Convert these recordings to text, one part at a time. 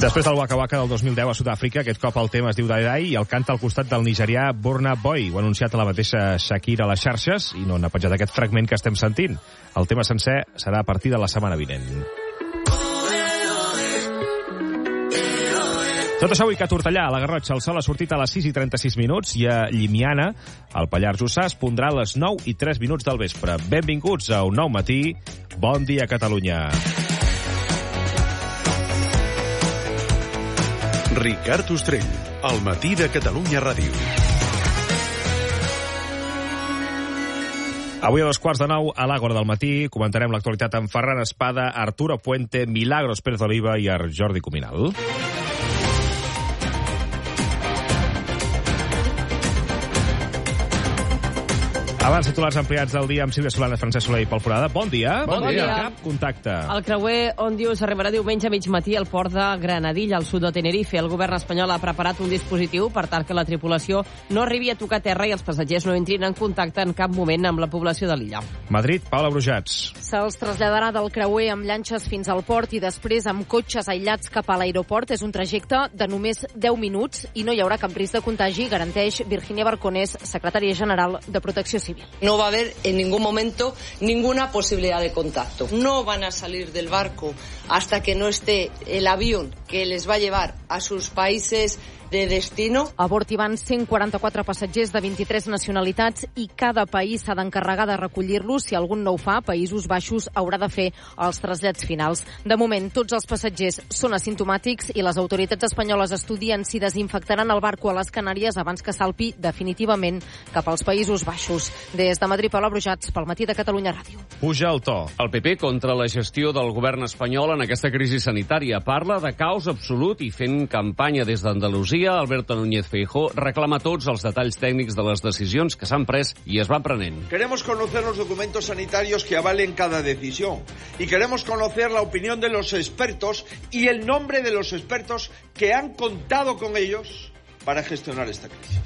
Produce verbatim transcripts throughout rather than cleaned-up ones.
Després del Waka Waka del dos mil deu a Sud-àfrica, aquest cop el tema es diu Daidai i el canta al costat del nigerià Burna Boy. Ho ha anunciat a la mateixa Shakira a les xarxes i no n'ha penjat aquest fragment que estem sentint. El tema sencer serà a partir de la setmana vinent. Tot això avui que a Tortellà, a la Garrotxa, el sol ha sortit a les sis i trenta-sis minuts i a Llimiana, al Pallars Jussà, es pondrà a les nou i tres minuts del vespre. Benvinguts a un nou matí. Bon dia, Catalunya. Ricard Ostrell, al matí de Catalunya Ràdio. Avui a dos quarts de nou, a l'Àgora del matí, comentarem l'actualitat amb Ferran Espada, Arturo Puente, Milagros Pérez Oliva i Jordi Cuminal. Abans, titulars ampliats del dia amb Sílvia Solana, Francesc Soler i Pol Forada. Bon dia. Bon, bon dia. Cap contacte. El creuer Òndius arribarà diumenge a mig matí al port de Granadilla, al sud de Tenerife. El govern espanyol ha preparat un dispositiu per tal que la tripulació no arribi a tocar terra i els passatgers no entrin en contacte en cap moment amb la població de l'illa. Madrid, Paula Brujats. Se'ls traslladarà del creuer amb llanxes fins al port i després amb cotxes aïllats cap a l'aeroport. És un trajecte de només deu minuts i no hi haurà cap risc de contagi, garanteix Virginia Barconés, secretària general de Protecció Civil. No va a haber en ningún momento ninguna posibilidad de contacto. No van a salir del barco hasta que no esté el avión que les va a llevar a sus países de destino. A bord hi van cent quaranta-quatre passatgers de vint-i-tres nacionalitats i cada país s'ha d'encarregar de recollir-los. Si algun no ho fa, Països Baixos haurà de fer els trasllats finals. De moment, tots els passatgers són asimptomàtics i les autoritats espanyoles estudien si desinfectaran el barco a les Canàries abans que salpi definitivament cap als Països Baixos. Des de Madrid, Paula Brujats, pel matí de Catalunya Ràdio. Puja el to. El P P contra la gestió del govern espanyol en aquesta crisi sanitària. Parla de caos absolut i fent campanya des d'Andalusia. Alberto Núñez Feijóo reclama tots els detalls tècnics de les decisions que s'han pres i es van prenent. Queremos conocer los documentos sanitarios que avalen cada decisión y queremos conocer la opinión de los expertos y el nombre de los expertos que han contado con ellos para gestionar esta crisis.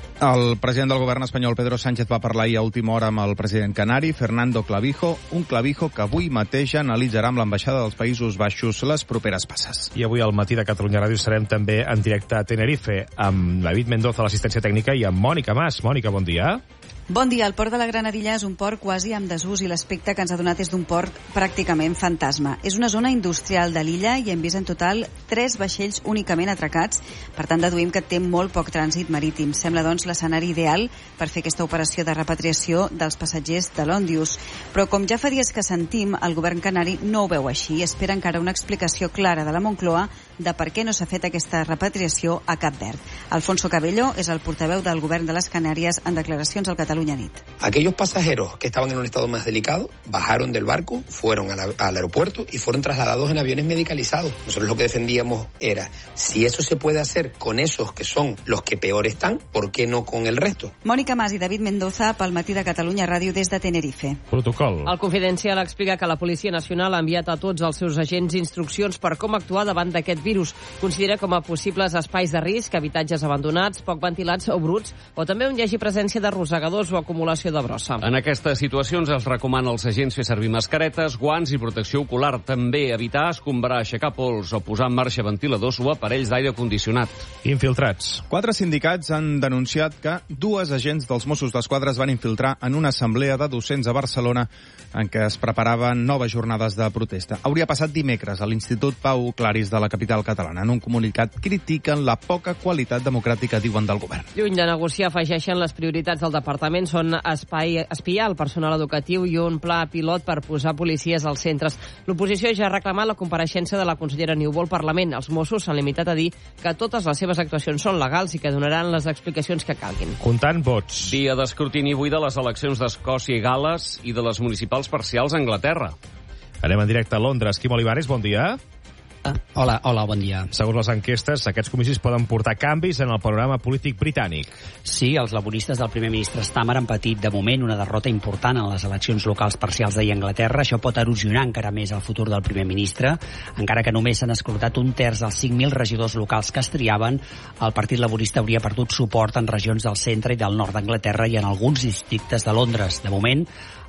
El president del govern espanyol, Pedro Sánchez, va parlar ahir a última hora amb el president canari, Fernando Clavijo, un Clavijo que avui mateix analitzarà amb l'ambaixada dels Països Baixos les properes passes. I avui al matí de Catalunya Ràdio serem també en directe a Tenerife amb David Mendoza, l'assistència tècnica, i amb Mònica Mas. Mònica, bon dia. Bon dia. El port de la Granadilla és un port quasi amb desús i l'aspecte que ens ha donat és d'un port pràcticament fantasma. És una zona industrial de l'illa i hem vist en total tres vaixells únicament atracats. Per tant, deduïm que té molt poc trànsit marítim. Sembla, doncs, l'escenari ideal per fer aquesta operació de repatriació dels passatgers de l'Òndius. Però, com ja fa dies que sentim, el govern canari no ho veu així i espera encara una explicació clara de la Moncloa de per què no s'ha fet aquesta repatriació a Cap Verd. Alfonso Cabello és el portaveu del govern de les Canàries en declaracions al Catalunya Nit. Aquellos pasajeros que estaban en un estado más delicado bajaron del barco, fueron a la, al aeropuerto y fueron trasladados en aviones medicalizados. Nosotros lo que defendíamos era, si eso se puede hacer con esos que son los que peor están, ¿por qué no con el resto? Mònica Mas i David Mendoza pel matí de Catalunya Ràdio des de Tenerife. Protocol. El Confidencial explica que la Policia Nacional ha enviat a tots els seus agents instruccions per com actuar davant d'aquest virus. Considera com a possibles espais de risc, habitatges abandonats, poc ventilats o bruts, o també on hi hagi presència de rosegadors o acumulació de brossa. En aquestes situacions es recomana als agents fer servir mascaretes, guants i protecció ocular. També evitar escombrar, aixecar pols o posar en marxa ventiladors o aparells d'aire condicionat. Infiltrats. Quatre sindicats han denunciat que dues agents dels Mossos d'Esquadra es van infiltrar en una assemblea de docents a Barcelona en què es preparaven noves jornades de protesta. Hauria passat dimecres a l'Institut Pau Claris de la capital catalana. En un comunicat critiquen la poca qualitat democràtica, diuen, del govern. Lluny de negociar, afegeixen les prioritats del departament són espai, espiar el personal educatiu i un pla pilot per posar policies als centres. L'oposició ja ha reclamat la compareixença de la consellera Niubó al Parlament. Els Mossos s'han limitat a dir que totes les seves actuacions són legals i que donaran les explicacions que calguin. Comptant vots. Dia d'escrutini avui de les eleccions d'Escòcia i Gal·les i de les municipals parcials a Anglaterra. Anem en directe a Londres. Quim Olivares, bon dia. Hola, hola, bon dia. Segons les enquestes, aquests comicis poden portar canvis en el panorama polític britànic. Sí, els laboristes del primer ministre Starmer han patit de moment una derrota important en les eleccions locals parcials d'ahir a Anglaterra. Això pot erosionar encara més el futur del primer ministre. Encara que només s'han escrutat un terç dels cinc mil regidors locals que es triaven, el Partit Laborista hauria perdut suport en regions del centre i del nord d'Anglaterra i en alguns districtes de Londres. De moment,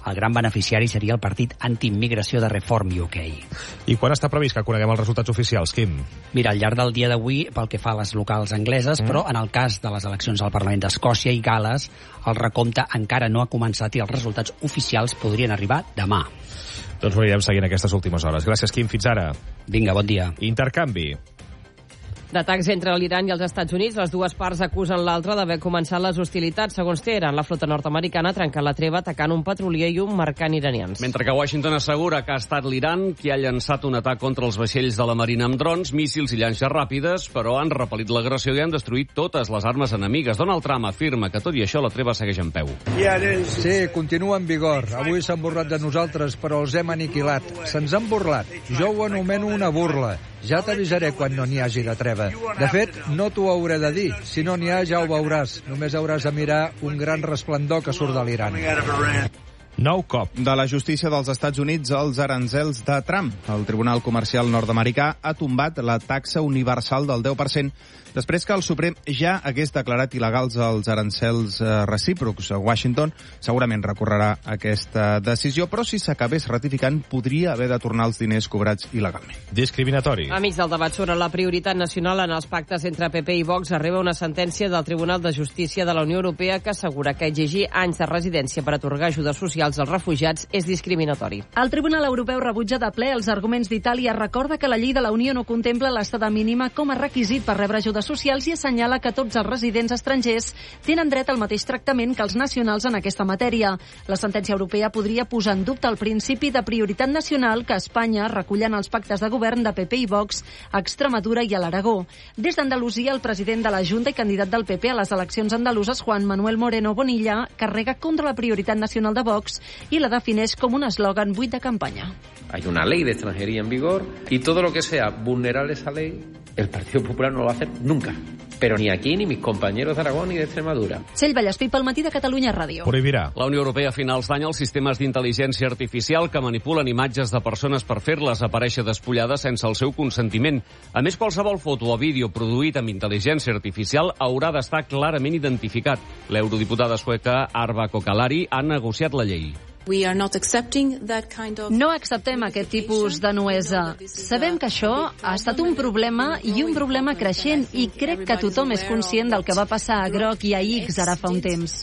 El gran beneficiari seria el partit antiimmigració de Reform U K. I quan està previst que coneguem els resultats oficials, Quim? Mira, al llarg del dia d'avui, pel que fa a les locals angleses, mm. però en el cas de les eleccions al Parlament d'Escòcia i Gales, el recompte encara no ha començat i els resultats oficials podrien arribar demà. Doncs ho anirem seguint aquestes últimes hores. Gràcies, Quim. Fins ara. Vinga, bon dia. Intercanvi. D'atacs entre l'Iran i els Estats Units, les dues parts acusen l'altra d'haver començat les hostilitats. Segons Teheran, la flota nord-americana ha trencat la treva atacant un petrolier i un mercant iranians. Mentre que Washington assegura que ha estat l'Iran qui ha llançat un atac contra els vaixells de la Marina amb drons, míssils i llanxes ràpides, però han repel·lit l'agressió i han destruït totes les armes enemigues. Donald Trump afirma que tot i això la treva segueix en peu. Sí, continua en vigor. Avui s'han burlat de nosaltres, però els hem aniquilat. Se'ns han burlat. Jo ho anomeno una burla. Ja t'avisaré quan no n'hi hagi de treva. De fet, no t'ho hauré de dir. Si no n'hi ha, ja ho veuràs. Només hauràs de mirar un gran resplendor que surt de l'Iran. Nou cop. De la justícia dels Estats Units als aranzels de Trump. El Tribunal Comercial nord-americà ha tombat la taxa universal del deu per cent després que el Suprem ja hagués declarat il·legals els arancels eh, recíprocs. A Washington segurament recorrerà aquesta decisió, però si s'acabés ratificant podria haver de tornar els diners cobrats il·legalment. Discriminatori. Amics del debat sobre la prioritat nacional en els pactes entre P P i Vox, arriba una sentència del Tribunal de Justícia de la Unió Europea que assegura que exigir anys de residència per atorgar ajudes socials als refugiats és discriminatori. El Tribunal Europeu rebutja de ple els arguments d'Itàlia, recorda que la llei de la Unió no contempla l'estada mínima com a requisit per rebre ajudes socials i assenyala que tots els residents estrangers tenen dret al mateix tractament que els nacionals en aquesta matèria. La sentència europea podria posar en dubte el principi de prioritat nacional que Espanya recull en els pactes de govern de P P i Vox a Extremadura i a l'Aragó. Des d'Andalusia, el president de la Junta i candidat del P P a les eleccions andaluses, Juan Manuel Moreno Bonilla, carrega contra la prioritat nacional de Vox y la defineix com un eslògan buit de campaña. Hay una ley de extranjería en vigor y todo lo que sea vulnerar esa ley, el Partido Popular no lo va a hacer nunca. Pero ni aquí, ni mis compañeros de Aragón ni de Extremadura. Txell Vallespí, pel matí de Catalunya Ràdio. Prohibirà. La Unió Europea a finals d'any els sistemes d'intel·ligència artificial que manipulen imatges de persones per fer-les aparèixer despullades sense el seu consentiment. A més, qualsevol foto o vídeo produït amb intel·ligència artificial haurà d'estar clarament identificat. L'eurodiputada sueca Arva Kokalari ha negociat la llei. No acceptem aquest tipus de nuesa. Sabem que això ha estat un problema i un problema creixent i crec que tothom és conscient del que va passar a Groc i a X ara fa un temps.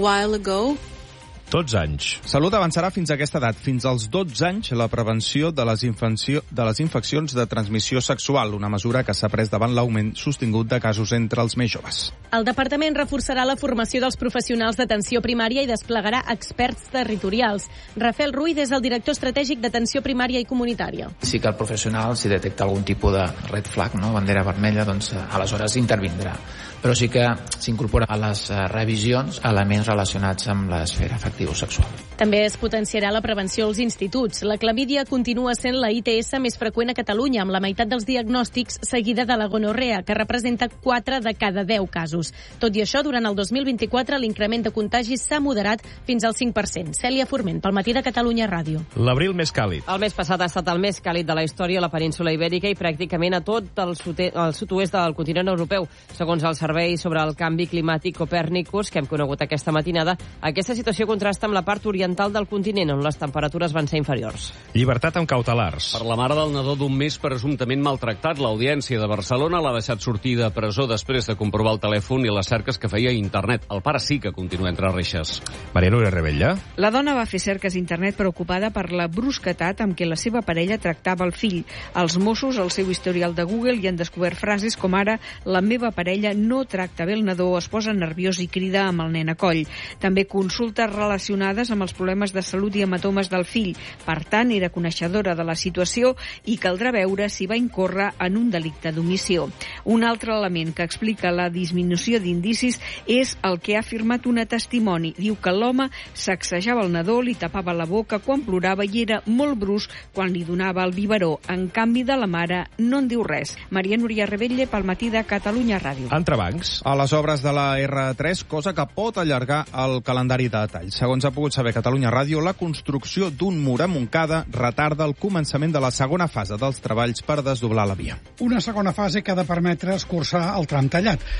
dotze anys. Salut avançarà fins a aquesta edat, fins als dotze anys, la prevenció de les, infecció, de les infeccions de transmissió sexual, una mesura que s'ha pres davant l'augment sostingut de casos entre els més joves. El departament reforçarà la formació dels professionals d'atenció primària i desplegarà experts territorials. Rafael Ruiz és el director estratègic d'atenció primària i comunitària. Sí que el professional, si detecta algun tipus de red flag, no? bandera vermella, doncs aleshores intervindrà. Però sí que s'incorpora a les revisions elements relacionats amb l'esfera afectivo-sexual. També es potenciarà la prevenció als instituts. La clamídia continua sent la I T S més freqüent a Catalunya, amb la meitat dels diagnòstics seguida de la gonorrea, que representa quatre de cada deu casos. Tot i això, durant el dos mil vint-i-quatre l'increment de contagis s'ha moderat fins al cinc per cent. Cèlia Forment, pel matí de Catalunya Ràdio. L'abril més càlid. El mes passat ha estat el més càlid de la història a la península ibèrica i pràcticament a tot el sud-oest del continent europeu. Segons el Servei sobre el Canvi Climàtic Copernicus, que hem conegut aquesta matinada, aquesta situació contrasta amb la part oriental del continent, on les temperatures van ser inferiors. Llibertat amb cautelars. Per la mare del nadó d'un mes presumptament maltractat, l'Audiència de Barcelona l'ha deixat sortir de presó després de comprovar el telèfon i les cerques que feia a internet. El pare sí que continua entre reixes. Maria Núria Rebella. La dona va fer cerques a internet preocupada per la brusquetat amb què la seva parella tractava el fill. Els Mossos, al seu historial de Google, hi han descobert frases com ara «La meva parella no tracta bé el nadó, es posa nerviós i crida amb el nen a coll». També consultes relacionades amb els problemes de salut i hematomes del fill. Per tant, era coneixedora de la situació i caldrà veure si va incórrer en un delicte d'omissió. Un altre element que explica la disminució d'indicis és el que ha afirmat una testimoni. Diu que l'home sacsejava el nadó, li tapava la boca quan plorava i era molt brusc quan li donava el biberó. En canvi, de la mare no en diu res. Maria Núria Rebella, pel matí de Catalunya Ràdio. Entrebancs. A les obres de la erre tres, cosa que pot allargar el calendari de detall. Segons ha pogut saber Catalunya Ràdio, la construcció d'un mur a Montcada retarda el començament de la segona fase dels treballs per desdoblar la via. Una segona fase que ha de permetre escurçar el tram tallat. Ara és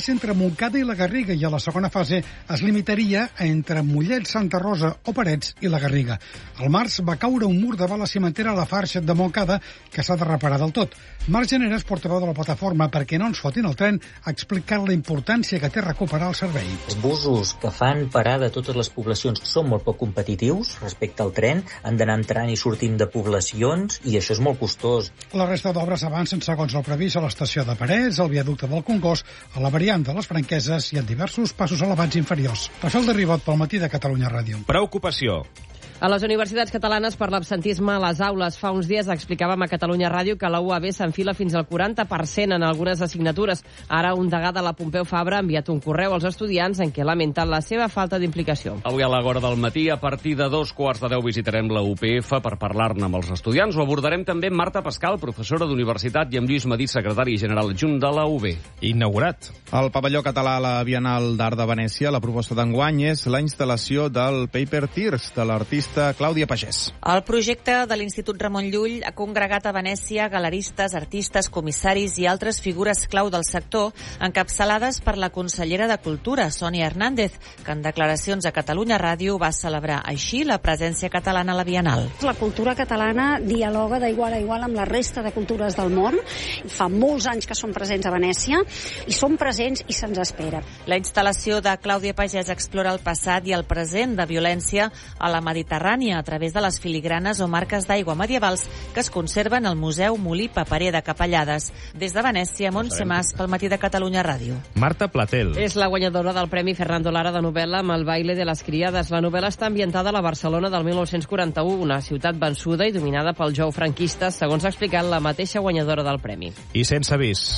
només entre Montcada i la Garriga, i a la segona fase es limitaria a entre Mollet, Santa Rosa o Parets i la Garriga. Al març va caure un mur davant la cimentera Lafarge de Montcada, que s'ha de reparar del tot. Marc Generes, portaveu de la plataforma Perquè no ens fotin el tren, ha explicat la importància que té recuperar el servei. Els busos que fan parada a totes les poblacions són molt poc competitius respecte al tren, han d'anar entrant i sortint de poblacions i això és molt costós. La resta d'obres avancen segons el previst a l'estació de Parets, al viaducte del Congost, a la variant de les Franqueses i en diversos passos elevats inferiors. Rafael de Ribot pel Matí de Catalunya Ràdio. Preocupació. A les universitats catalanes per l'absentisme a les aules. Fa uns dies explicàvem a Catalunya Ràdio que la U A B s'enfila fins al quaranta per cent en algunes assignatures. Ara un degà de la Pompeu Fabra ha enviat un correu als estudiants en què lamenta la seva falta d'implicació. Avui a l'hora del matí, a partir de dos quarts de deu, visitarem la U P F per parlar-ne amb els estudiants. Ho abordarem també amb Marta Pascal, professora d'universitat, i amb Lluís Madí, secretari general adjunt de la U B. Inaugurat. Al pavelló català a la Bienal d'Art de Venècia, la proposta d'enguany és la instal·lació del Paper Tears de l'artista Clàudia Pagès. El projecte de l'Institut Ramon Llull ha congregat a Venècia galeristes, artistes, comissaris i altres figures clau del sector, encapçalades per la consellera de Cultura, Sònia Hernández, que en declaracions a Catalunya Ràdio va celebrar així la presència catalana a la Bienal. La cultura catalana dialoga d'igual a igual amb la resta de cultures del món. Fa molts anys que són presents a Venècia i són presents i se'ns espera. La instal·lació de Clàudia Pagès explora el passat i el present de violència a la Mediterrània a través de les filigranes o marques d'aigua medievals que es conserven al Museu Molí Paperer de Capellades. Des de Venècia, Montse Mas, pel Matí de Catalunya Ràdio. Marta Platel. És la guanyadora del Premi Fernando Lara de novel·la amb El baile de les criades. La novel·la està ambientada a la Barcelona del mil nou-cents quaranta-u, una ciutat vençuda i dominada pel jou franquista, segons ha explicat la mateixa guanyadora del premi. I sense avís.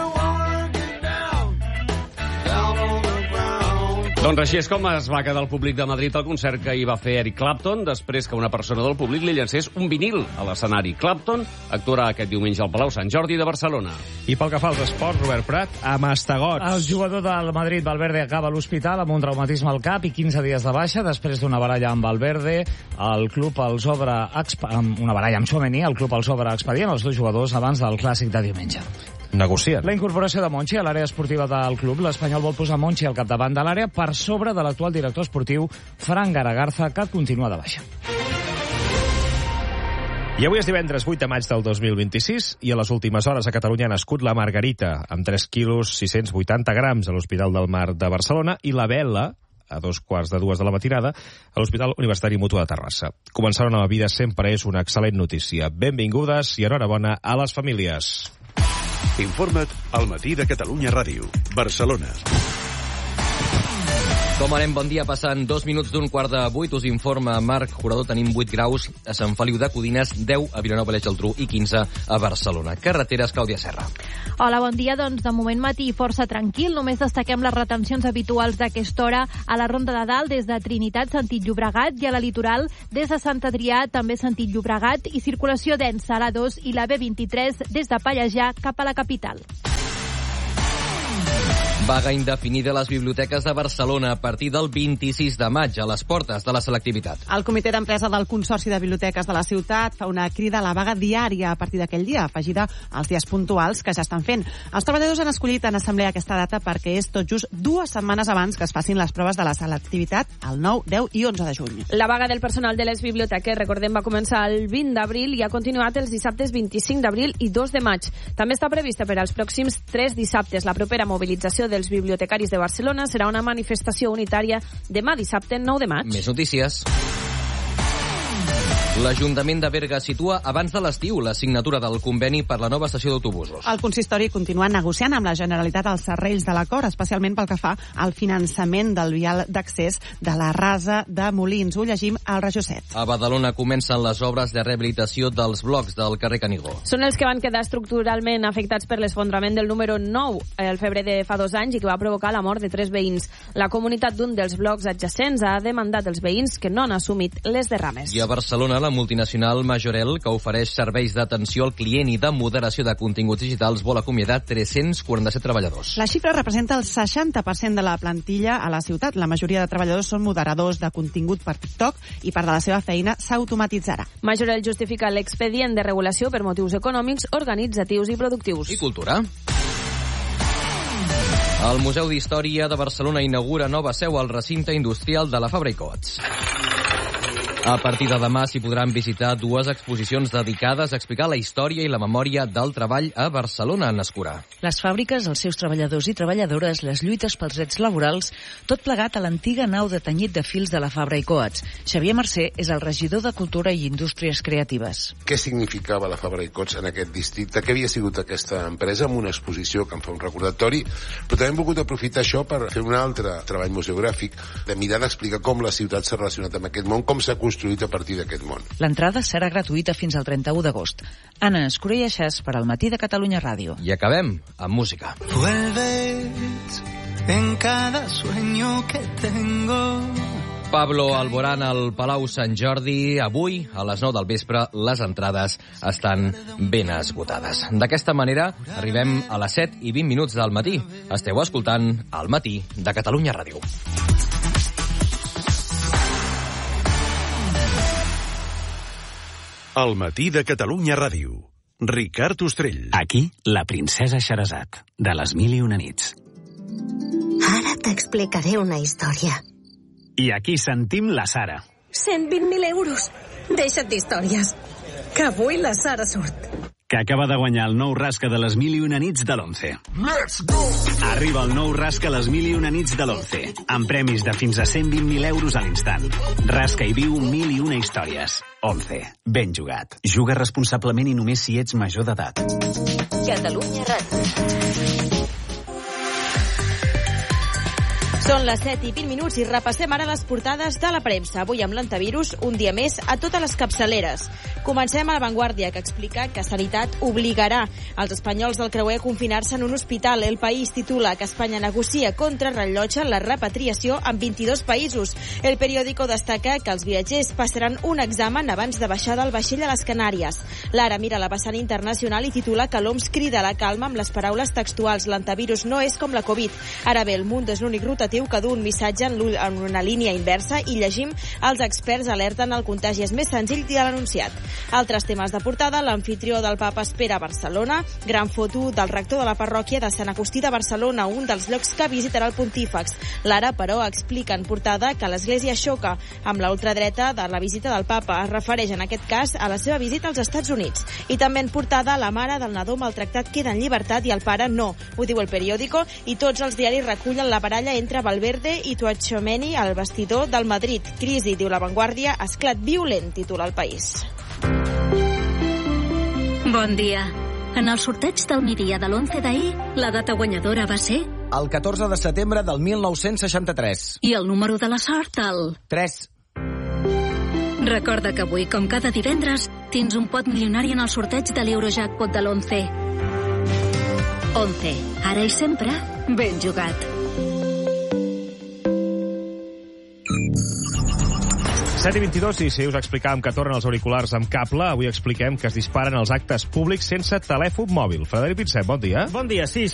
Doncs així és com es va quedar el públic de Madrid al concert que hi va fer Eric Clapton després que una persona del públic li llancés un vinil a l'escenari. Clapton actuarà aquest diumenge al Palau Sant Jordi de Barcelona. I pel que fa als esports, Robert Prat, a Mastegots. El jugador del Madrid, Valverde, acaba a l'hospital amb un traumatisme al cap i quinze dies de baixa. Després d'una baralla amb Valverde, el club els obre amb una baralla amb Tchouaméni, el club els obre expedient els dos jugadors abans del clàssic de diumenge. Negocien. La incorporació de Monchi a l'àrea esportiva del club. L'Espanyol vol posar Monchi al capdavant de l'àrea per sobre de l'actual director esportiu Fran Garagarza, que continua de baixa. I avui és divendres vuit de maig del dos mil vint-i-sis i a les últimes hores a Catalunya ha nascut la Margarita, amb tres quilos sis-cents vuitanta grams a l'Hospital del Mar de Barcelona, i la Bela, a dos quarts de dues de la matinada, a l'Hospital Universitari Mutu de Terrassa. Començar una nova vida sempre és una excel·lent notícia. Benvingudes i enhorabona a les famílies. Informa't al Matí de Catalunya Ràdio, Barcelona. Com anem? Bon dia. Passant dos minuts d'un quart de vuit. Us informa Marc Jurador. Tenim vuit graus a Sant Feliu de Codines, deu a Vilanova i la Geltrú i quinze a Barcelona. Carreteres, Clàudia Serra. Hola, bon dia. Doncs de moment matí força tranquil. Només destaquem les retencions habituals d'aquesta hora a la Ronda de Dalt des de Trinitat, sentit Llobregat, i a la Litoral des de Sant Adrià, també sentit Llobregat, i circulació densa a l'A dos i la B vint-i-tres des de Pallejà cap a la capital. Vaga indefinida a les biblioteques de Barcelona a partir del vint-i-sis de maig, a les portes de la selectivitat. El comitè d'empresa del Consorci de Biblioteques de la ciutat fa una crida a la vaga diària a partir d'aquell dia, afegida als dies puntuals que ja estan fent. Els treballadors han escollit en assemblea aquesta data perquè és tot just dues setmanes abans que es facin les proves de la selectivitat el nou, deu i onze de juny. La vaga del personal de les biblioteques, recordem, va començar el vint d'abril i ha continuat els dissabtes vint-i-cinc d'abril i dos de maig. També està prevista per als pròxims tres dissabtes. La propera mobilització dels bibliotecaris de Barcelona serà una manifestació unitària demà dissabte nou de maig. Més notícies. L'Ajuntament de Berga situa abans de l'estiu la signatura del conveni per la nova estació d'autobusos. El consistori continua negociant amb la Generalitat els serrells de l'acord, especialment pel que fa al finançament del vial d'accés de la Rasa de Molins. Ho llegim al Rejoset. A Badalona comencen les obres de rehabilitació dels blocs del carrer Canigó. Són els que van quedar estructuralment afectats per l'esfondrament del número nou el febrer de fa dos anys i que va provocar la mort de tres veïns. La comunitat d'un dels blocs adjacents ha demandat als veïns que no han assumit les derrames. I a Barcelona, la multinacional Majorel, que ofereix serveis d'atenció al client i de moderació de continguts digitals, vol acomiadar tres-cents quaranta-set treballadors. La xifra representa el seixanta per cent de la plantilla a la ciutat. La majoria de treballadors són moderadors de contingut per TikTok i part de la seva feina s'automatitzarà. Majorel justifica l'expedient de regulació per motius econòmics, organitzatius i productius. I cultura. El Museu d'Història de Barcelona inaugura nova seu al recinte industrial de la Fabra i Coats. A partir de demà s'hi podran visitar dues exposicions dedicades a explicar la història i la memòria del treball a Barcelona, en Escurà. Les fàbriques, els seus treballadors i treballadores, les lluites pels drets laborals, tot plegat a l'antiga nau de tenyit de fils de la Fabra i Coats. Xavier Mercè és el regidor de Cultura i Indústries Creatives. Què significava la Fabra i Coats en aquest districte? Què havia sigut aquesta empresa amb una exposició que en fa un recordatori? Però també hem volgut aprofitar això per fer un altre treball museogràfic, de mirar d'explicar com la ciutat s'ha relacionat amb aquest món, com s'ha construït a partir d'aquest món. L'entrada serà gratuïta fins al trenta-u d'agost. Anna Escurà i Aixàs per al Matí de Catalunya Ràdio. I acabem amb música. Vuelves en cada sueño que tengo. Pablo Alborán al Palau Sant Jordi. Avui, a les nou del vespre, les entrades estan ben esgotades. D'aquesta manera, arribem a les set i vint minuts del matí. Esteu escoltant El Matí de Catalunya Ràdio. El Matí de Catalunya Ràdio. Ricard Ostrell. Aquí, la princesa Xerazat, de les mil i una nits. Ara t'explicaré una història. I aquí sentim la Sara. cent vint mil euros. Deixa't d'històries. Que avui la Sara surt. Que acaba de guanyar el nou rasca de les mil i una nits de l'Once. Let's go! Arriba el nou rasca les mil i una nits de l'Once, amb premis de fins a cent vint mil euros a l'instant. Rasca i viu mil i una històries. Once. Ben jugat. Juga responsablement i només si ets major d'edat. Catalunya Ràdio. Són les set i vint minuts i repassem ara les portades de la premsa. Avui amb l'antivirus, un dia més a totes les capçaleres. Comencem a La Vanguardia, que explica que Sanitat obligarà els espanyols del creuer a confinar-se en un hospital. El País titula que Espanya negocia contra rellotge la repatriació en vint-i-dos països. El periòdico destaca que els viatgers passaran un examen abans de baixar del vaixell a les Canàries. L'Ara mira la vessant internacional i titula que l'O M S crida a la calma amb les paraules textuals. L'antivirus no és com la Covid. Ara bé, el Mundo és l'únic rotatiu que du un missatge en, en una línia inversa i llegim els experts alerten el contagi és més senzill que l'anunciat. Altres temes de portada, l'amfitrió del Papa espera a Barcelona, gran foto del rector de la parròquia de Sant Agustí de Barcelona, un dels llocs que visitarà el pontífex. L'Ara, però, explica en portada que l'Església xoca amb la ultradreta de la visita del Papa. Es refereix en aquest cas a la seva visita als Estats Units. I també en portada, la mare del nadó maltractat queda en llibertat i el pare no. Ho diu el periòdico i tots els diaris recullen la baralla entre Valverde i Tchouaméni al vestidor del Madrid. Crisi, diu La Vanguardia, esclat violent, titula El País. Bon dia. En el sorteig del migdia de l'onze d'ahir, la data guanyadora va ser... El catorze de setembre del mil nou-cents seixanta-tres. I el número de la sort, el... tres. Recorda que avui, com cada divendres, tens un pot milionari en el sorteig de l'Eurojackpot de l'onze. onze. Ara i sempre, ben jugat. set i vint-i-dos, i si us explicàvem que tornen els auriculars amb cable, avui expliquem que es disparen els actes públics sense telèfon mòbil. Frederic Pinsent, bon dia. Bon dia, sí.